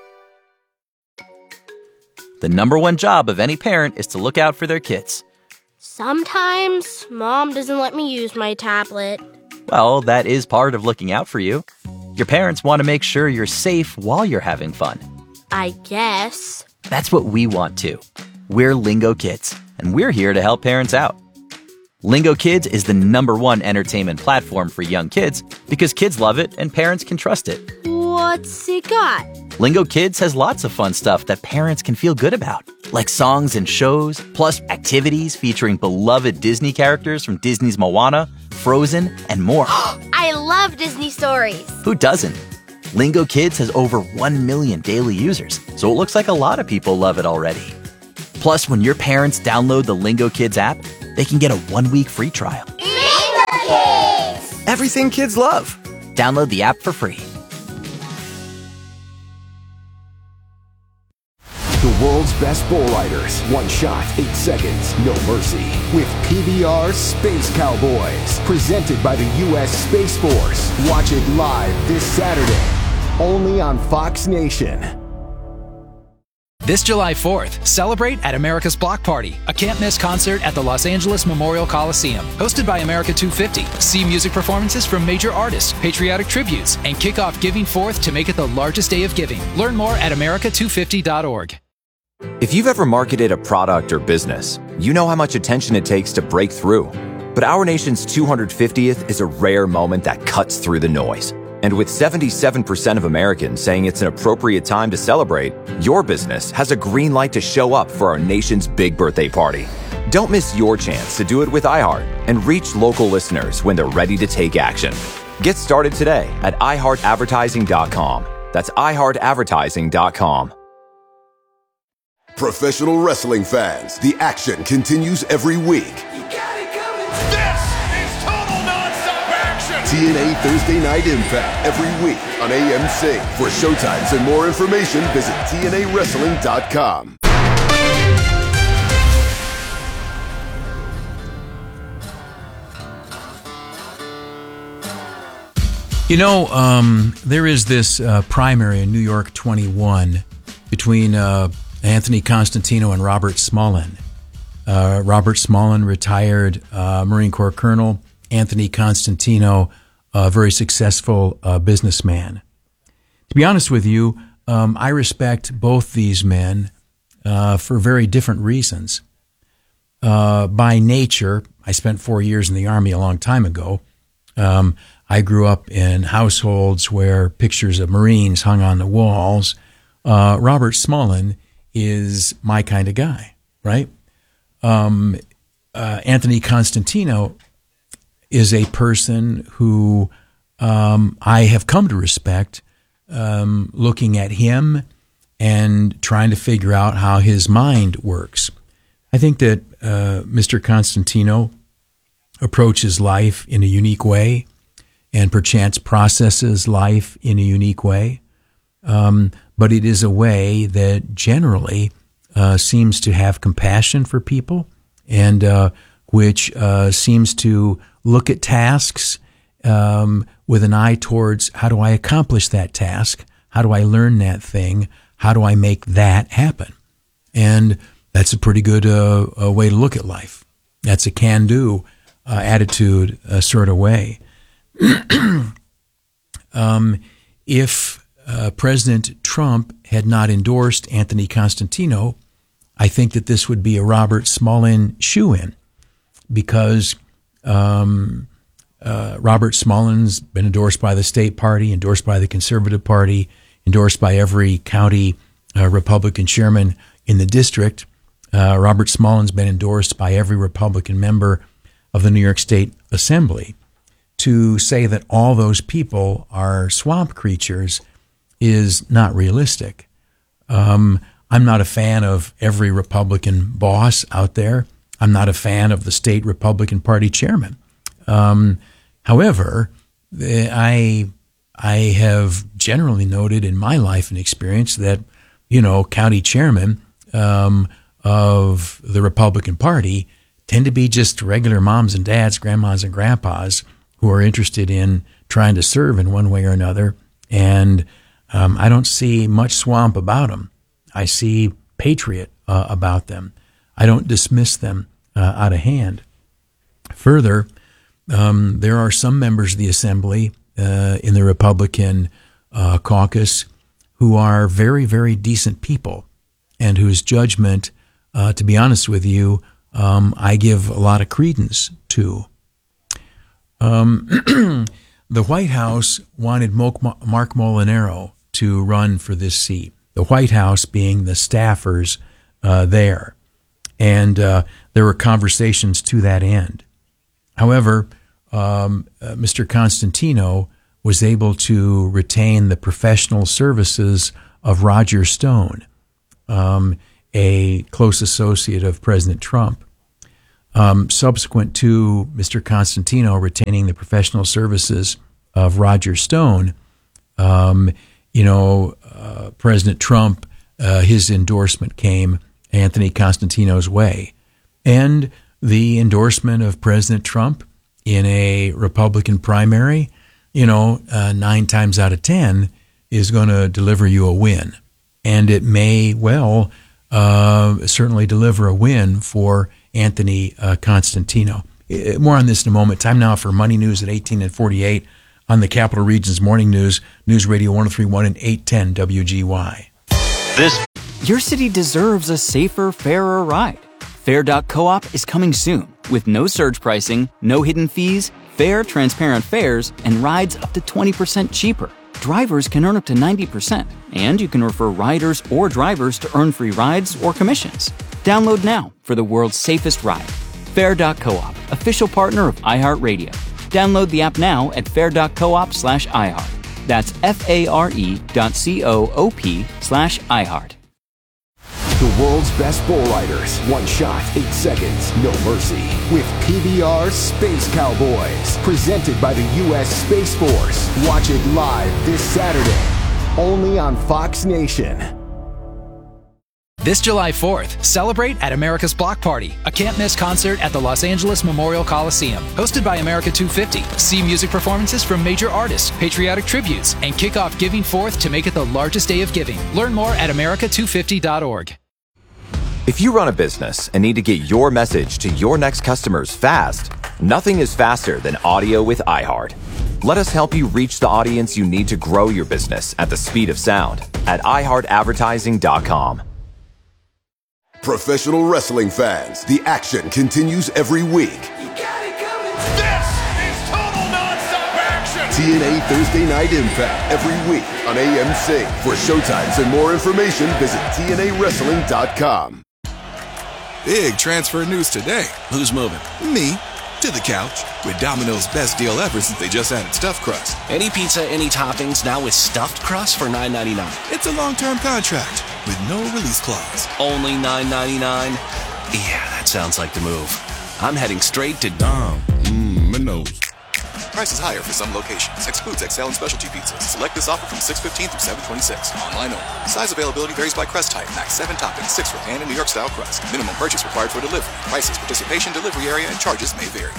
The number one job of any parent is to look out for their kids. Sometimes Mom doesn't let me use my tablet. Well, that is part of looking out for you. Your parents want to make sure you're safe while you're having fun. I guess. That's what we want too. We're Lingo Kids, and we're here to help parents out. Lingo Kids is the number one entertainment platform for young kids because kids love it and parents can trust it. What? What's it got? Lingo Kids has lots of fun stuff that parents can feel good about, like songs and shows, plus activities featuring beloved Disney characters from Disney's Moana, Frozen, and more. I love Disney stories. Who doesn't? Lingo Kids has over one million daily users, so it looks like a lot of people love it already. Plus, when your parents download the Lingo Kids app, they can get a one-week free trial. Lingo Kids! Everything kids love. Download the app for free. The world's best bull riders. One shot, eight seconds, no mercy. With P B R Space Cowboys. Presented by the U S Space Force. Watch it live this Saturday. Only on Fox Nation. This July fourth, celebrate at America's Block Party, a can't-miss concert at the Los Angeles Memorial Coliseum. Hosted by America two fifty. See music performances from major artists, patriotic tributes, and kick off Giving Fourth to make it the largest day of giving. Learn more at America two fifty dot org. If you've ever marketed a product or business, you know how much attention it takes to break through. But our nation's two hundred fiftieth is a rare moment that cuts through the noise. And with seventy-seven percent of Americans saying it's an appropriate time to celebrate, your business has a green light to show up for our nation's big birthday party. Don't miss your chance to do it with iHeart and reach local listeners when they're ready to take action. Get started today at i heart advertising dot com. That's i heart advertising dot com. Professional wrestling fans, the action continues every week. This is total nonstop action! T N A Thursday Night Impact every week on A M C. For showtimes and more information, visit T N A wrestling dot com. You know, um, there is this uh, primary in New York twenty-one between uh, Anthony Constantino and Robert Smolin. Uh, Robert Smolin, retired uh, Marine Corps colonel. Anthony Constantino, a very successful uh, businessman. To be honest with you, um, I respect both these men uh, for very different reasons. Uh, by nature, I spent four years in the Army a long time ago. Um, I grew up in households where pictures of Marines hung on the walls. Uh, Robert Smolin is my kind of guy, right? Um, uh, Anthony Constantino is a person who um, I have come to respect, um, looking at him and trying to figure out how his mind works. I think that uh, Mister Constantino approaches life in a unique way and perchance processes life in a unique way. Um, but it is a way that generally uh, seems to have compassion for people and uh, which uh, seems to look at tasks um, with an eye towards how do I accomplish that task? How do I learn that thing? How do I make that happen? And that's a pretty good uh, uh, way to look at life. That's a can-do uh, attitude uh, sort of way. um, if uh, President Trump had not endorsed Anthony Constantino, I think that this would be a Robert Smolin shoe-in, because um, uh, Robert Smolin's been endorsed by the state party, endorsed by the Conservative Party, endorsed by every county uh, Republican chairman in the district. Uh, Robert Smolin's been endorsed by every Republican member of the New York State Assembly. To say that all those people are swamp creatures is not realistic. Um, I'm not a fan of every Republican boss out there. I'm not a fan of the state Republican Party chairman. Um, however, I I have generally noted in my life and experience that, you know, county chairmen um, of the Republican Party tend to be just regular moms and dads, grandmas and grandpas who are interested in trying to serve in one way or another. And um, I don't see much swamp about them. I see patriot uh, about them. I don't dismiss them uh, out of hand. Further, um, there are some members of the Assembly uh, in the Republican uh, caucus who are very, very decent people and whose judgment, uh, to be honest with you, um, I give a lot of credence to. Um, the White House wanted Mark Molinaro to run for this seat, the White House being the staffers uh, there. And uh, there were conversations to that end. However, um, uh, Mister Constantino was able to retain the professional services of Roger Stone, um, a close associate of President Trump. Um, subsequent to Mister Constantino retaining the professional services of Roger Stone, um, you know, uh, President Trump, uh, his endorsement came Anthony Constantino's way. And the endorsement of President Trump in a Republican primary, you know, uh, nine times out of ten is going to deliver you a win. And it may well uh, certainly deliver a win for Anthony uh, Constantino. More on this in a moment. Time now for Money News at eighteen and forty-eight on the Capital Region's Morning News, News Radio one oh three point one and eight ten W G Y. This Your city deserves a safer, fairer ride. Fair dot coop is coming soon with no surge pricing, no hidden fees, fair, transparent fares, and rides up to twenty percent cheaper. Drivers can earn up to ninety percent, and you can refer riders or drivers to earn free rides or commissions. Download now for the world's safest ride. Fair dot coop, official partner of iHeartRadio. Download the app now at fair dot coop slash iHeart. That's F-A-R-E dot C-O-O-P slash iHeart. The world's best bull riders. One shot, eight seconds, no mercy. With P B R Space Cowboys. Presented by the U S Space Force. Watch it live this Saturday. Only on Fox Nation. This July fourth, celebrate at America's Block Party, a can't-miss concert at the Los Angeles Memorial Coliseum. Hosted by America two fifty. See music performances from major artists, patriotic tributes, and kick off Giving Fourth to make it the largest day of giving. Learn more at america two fifty dot org. If you run a business and need to get your message to your next customers fast, nothing is faster than audio with iHeart. Let us help you reach the audience you need to grow your business at the speed of sound at i heart advertising dot com. Professional wrestling fans, the action continues every week. This is total nonstop action! T N A Thursday Night Impact every week on A M C. For showtimes and more information, visit T N A wrestling dot com. Big transfer news today. Who's moving? Me. To the couch. With Domino's best deal ever since they just added stuffed crust. Any pizza, any toppings, now with stuffed crust for nine ninety-nine. It's a long-term contract with no release clause. Only nine ninety-nine? Yeah, that sounds like the move. I'm heading straight to Dom. Mmm, Minos. Prices higher for some locations. Excludes X L and specialty pizzas. Select this offer from six fifteen through seven twenty-six. Online only. Size availability varies by crust type. Max seven toppings, six for pan and New York style crust. Minimum purchase required for delivery. Prices, participation, delivery area, and charges may vary.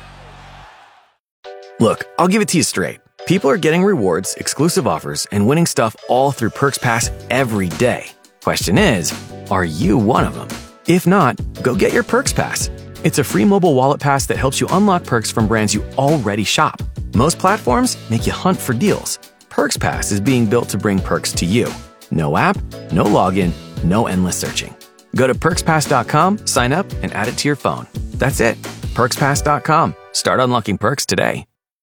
Look, I'll give it to you straight. People are getting rewards, exclusive offers, and winning stuff all through Perks Pass every day. Question is, are you one of them? If not, go get your Perks Pass. It's a free mobile wallet pass that helps you unlock perks from brands you already shop. Most platforms make you hunt for deals. Perks Pass is being built to bring perks to you. No app, no login, no endless searching. Go to perks pass dot com, sign up, and add it to your phone. That's it. perks pass dot com. Start unlocking perks today.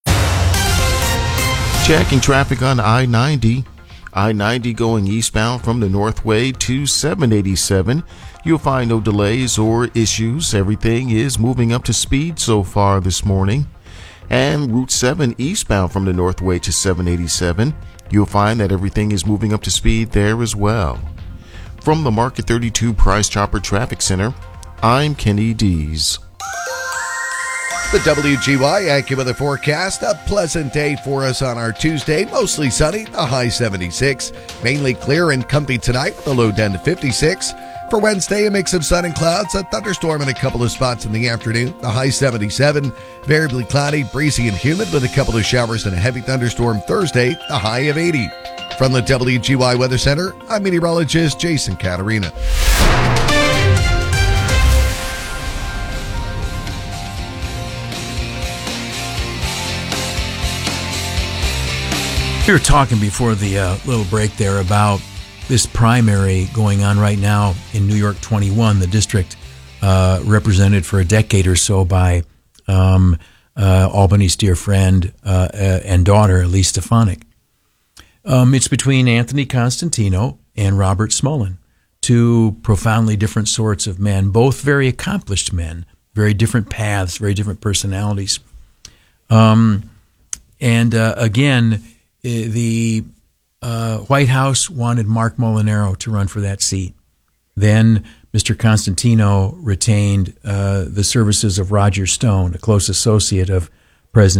Checking traffic on I ninety. I ninety going eastbound from the Northway to seven eighty-seven. You'll find no delays or issues. Everything is moving up to speed so far this morning. And Route seven eastbound from the Northway to seven eighty-seven. You'll find that everything is moving up to speed there as well. From the Market thirty-two Price Chopper Traffic Center, I'm Kenny Dees. The W G Y AccuWeather forecast, a pleasant day for us on our Tuesday. Mostly sunny, a high seventy-six. Mainly clear and comfy tonight, the low down to fifty-six. For Wednesday, a mix of sun and clouds, a thunderstorm in a couple of spots in the afternoon, the high seventy-seven. Variably cloudy, breezy and humid with a couple of showers and a heavy thunderstorm Thursday, the high of eighty. From the W G Y Weather Center, I'm meteorologist Jason Caterina. We were talking before the uh, little break there about this primary going on right now in New York twenty-one, the district uh, represented for a decade or so by um, uh, Albany's dear friend uh, uh, and daughter, Elise Stefanik. Um, it's between Anthony Constantino and Robert Smullen, two profoundly different sorts of men, both very accomplished men, very different paths, very different personalities. Um, and uh, again, the uh, White House wanted Mark Molinaro to run for that seat. Then Mister Constantino retained uh, the services of Roger Stone, a close associate of President